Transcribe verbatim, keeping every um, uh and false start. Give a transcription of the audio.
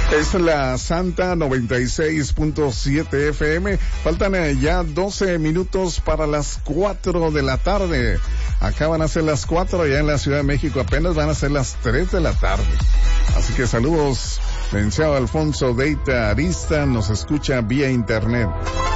Es la Santa noventa y seis punto siete F M. Faltan eh, ya doce minutos para las cuatro de la tarde. Acá van a ser las cuatro, allá en la Ciudad de México apenas van a ser las tres de la tarde. Así que saludos, licenciado Alfonso Deita Arista, nos escucha vía internet.